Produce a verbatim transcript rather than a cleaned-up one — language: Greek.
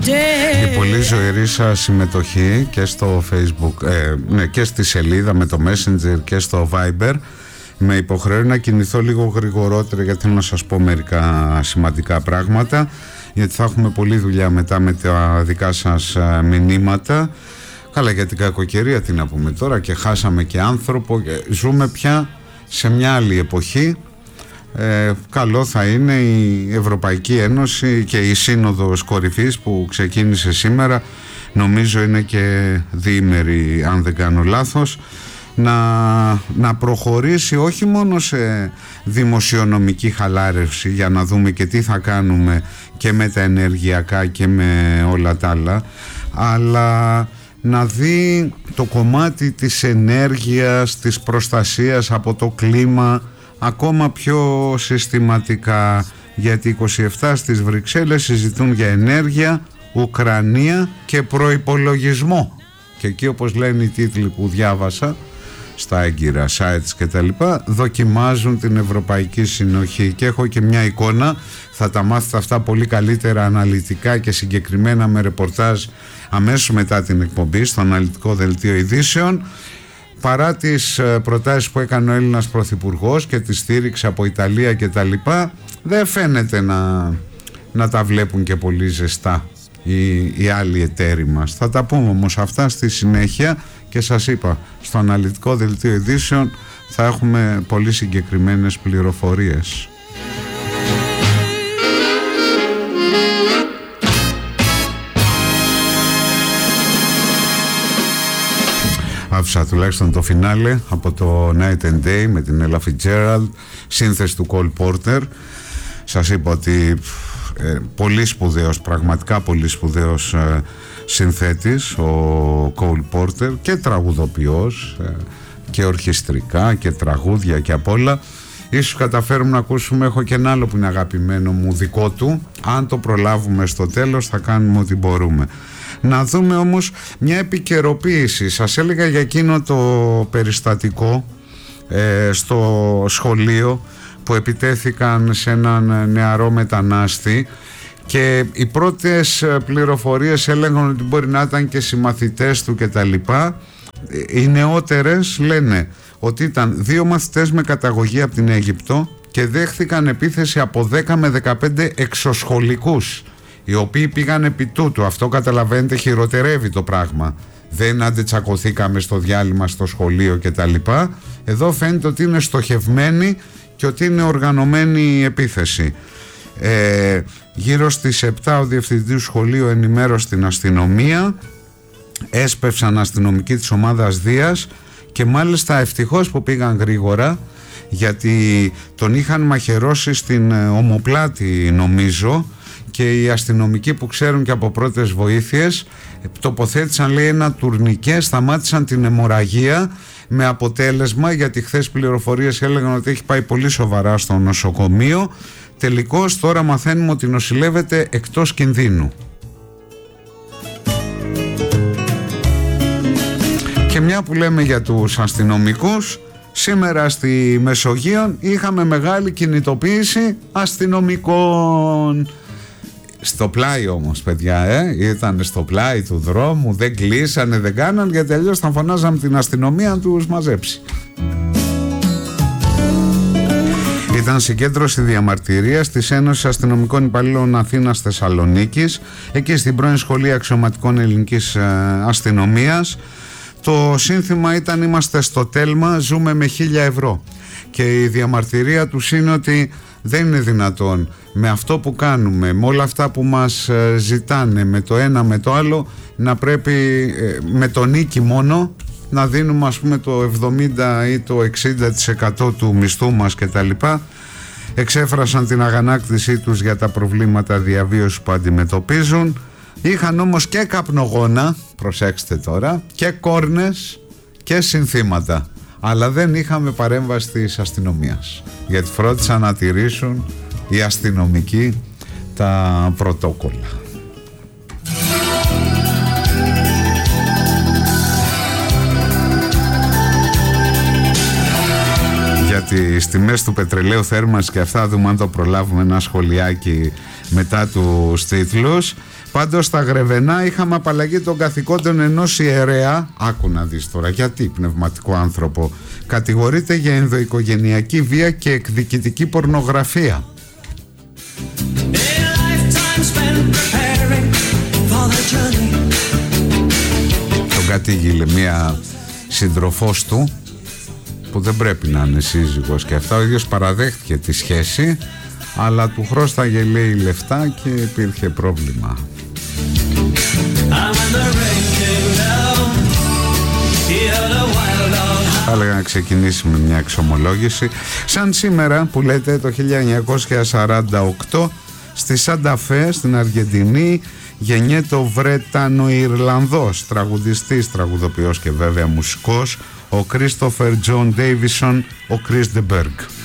Η πολύ ζωηρή σας συμμετοχή και στο Facebook, ε, ναι, και στη σελίδα με το Messenger και στο Viber με υποχρεώνει να κινηθώ λίγο γρηγορότερα, γιατί θέλω να σας πω μερικά σημαντικά πράγματα, γιατί θα έχουμε πολλή δουλειά μετά με τα δικά σας μηνύματα. Καλά, για την κακοκαιρία τι να πούμε τώρα, και χάσαμε και άνθρωπο, ζούμε πια σε μια άλλη εποχή. Ε, καλό θα είναι η Ευρωπαϊκή Ένωση και η Σύνοδος Κορυφής που ξεκίνησε σήμερα, νομίζω είναι και διήμερη αν δεν κάνω λάθος, να, να προχωρήσει όχι μόνο σε δημοσιονομική χαλάρευση για να δούμε και τι θα κάνουμε και με τα ενεργειακά και με όλα τα άλλα, αλλά να δει το κομμάτι της ενέργειας, της προστασίας από το κλίμα ακόμα πιο συστηματικά, γιατί είκοσι επτά στις Βρυξέλλες συζητούν για ενέργεια, Ουκρανία και προϋπολογισμό, και εκεί, όπως λένε οι τίτλοι που διάβασα στα έγκυρα sites και τα λοιπά, δοκιμάζουν την Ευρωπαϊκή Συνοχή. Και έχω και μια εικόνα, θα τα μάθετε αυτά πολύ καλύτερα αναλυτικά και συγκεκριμένα με ρεπορτάζ αμέσως μετά την εκπομπή στο αναλυτικό δελτίο ειδήσεων. Παρά τις προτάσεις που έκανε ο Έλληνας Πρωθυπουργός και τη στήριξη από Ιταλία και τα λοιπά, δεν φαίνεται να, να τα βλέπουν και πολύ ζεστά οι, οι άλλοι εταίροι μας. Θα τα πούμε όμως αυτά στη συνέχεια, και σας είπα, στο αναλυτικό δελτίο ειδήσεων θα έχουμε πολύ συγκεκριμένες πληροφορίες. Άφησα τουλάχιστον το φινάλε από το Night and Day με την Ella Fitzgerald, σύνθεση του Cole Porter. Σας είπα ότι ε, πολύ σπουδαίος, πραγματικά πολύ σπουδαίος ε, συνθέτης ο Cole Porter, και τραγουδοποιός ε, και ορχιστρικά και τραγούδια και απ' όλα. Ίσως καταφέρουμε να ακούσουμε, έχω και ένα άλλο που είναι αγαπημένο μου δικό του, αν το προλάβουμε στο τέλος θα κάνουμε ό,τι μπορούμε. Να δούμε όμως μια επικαιροποίηση. Σας έλεγα για εκείνο το περιστατικό ε, στο σχολείο που επιτέθηκαν σε έναν νεαρό μετανάστη, και οι πρώτες πληροφορίες έλεγαν ότι μπορεί να ήταν και συμμαθητές του και τα λοιπά. Οι νεότερες λένε ότι ήταν δύο μαθητές με καταγωγή από την Αίγυπτο και δέχθηκαν επίθεση από δέκα με δεκαπέντε εξωσχολικούς, οι οποίοι πήγαν επί τούτου. Αυτό, καταλαβαίνετε, χειροτερεύει το πράγμα. Δεν αντετσακωθήκαμε στο διάλειμμα στο σχολείο και τα λοιπά. Εδώ φαίνεται ότι είναι στοχευμένη και ότι είναι οργανωμένη η επίθεση. Ε, γύρω στις επτά ο διευθυντής του σχολείου ενημέρωσε την αστυνομία, έσπευσαν αστυνομικοί της ομάδας Δίας, και μάλιστα ευτυχώς που πήγαν γρήγορα, γιατί τον είχαν μαχαιρώσει στην ομοπλάτη νομίζω, και οι αστυνομικοί που ξέρουν και από πρώτες βοήθειες τοποθέτησαν, λέει, ένα τουρνικέ, σταμάτησαν την αιμορραγία, με αποτέλεσμα, γιατί χθες πληροφορίες έλεγαν ότι έχει πάει πολύ σοβαρά στο νοσοκομείο, τελικώς τώρα μαθαίνουμε ότι νοσηλεύεται εκτός κινδύνου. Και μια που λέμε για τους αστυνομικούς, σήμερα στη Μεσογείο είχαμε μεγάλη κινητοποίηση αστυνομικών. Στο πλάι όμως, παιδιά, ε, ήταν στο πλάι του δρόμου, δεν κλείσανε, δεν κάναν, γιατί αλλιώς θα φωνάζαμε την αστυνομία να τους μαζέψει. Ήταν συγκέντρωση διαμαρτυρίας της Ένωσης Αστυνομικών Υπαλλήλων Αθήνας Θεσσαλονίκης, εκεί στην πρώην Σχολή Αξιωματικών Ελληνικής Αστυνομίας. Το σύνθημα ήταν «Είμαστε στο τέλμα, ζούμε με χίλια ευρώ». Και η διαμαρτυρία τους είναι ότι δεν είναι δυνατόν με αυτό που κάνουμε, με όλα αυτά που μας ζητάνε, με το ένα με το άλλο, να πρέπει με το νίκη μόνο να δίνουμε, ας πούμε, το εβδομήντα ή το εξήντα τοις εκατό του μισθού μας και τα λοιπά. Εξέφρασαν την αγανάκτησή τους για τα προβλήματα διαβίωσης που αντιμετωπίζουν. Είχαν όμως και καπνογόνα, προσέξτε τώρα, και κόρνες και συνθήματα, αλλά δεν είχαμε παρέμβαση της αστυνομίας, γιατί φρόντισαν να τηρήσουν οι αστυνομικοί τα πρωτόκολλα. Για τις τιμές του πετρελαίου θέρμανσης και αυτά, δούμε αν το προλάβουμε ένα σχολιάκι μετά τους τίτλους. Πάντως στα Γρεβενά είχαμε απαλλαγή των καθηκόντων ενός ιερέα. Άκου να δεις τώρα, γιατί πνευματικό άνθρωπο κατηγορείται για ενδοοικογενειακή βία και εκδικητική πορνογραφία. Τον κατήγγειλε μια σύντροφός του που δεν πρέπει να είναι σύζυγος και αυτά. Ο ίδιος παραδέχτηκε τη σχέση, αλλά του χρώσταγε, λέει, λεφτά και υπήρχε πρόβλημα. Θα έλεγα να ξεκινήσει με μια εξομολόγηση. Σαν σήμερα που λέτε το χίλια εννιακόσια σαράντα οκτώ στη Σάντα Φέ στην Αργεντινή γεννιέται ο Βρετανο-Ιρλανδός τραγουδιστής, τραγουδοποιός και βέβαια μουσικός, ο Κρίστοφερ Τζον Ντέιβισον, ο Chris de Burgh.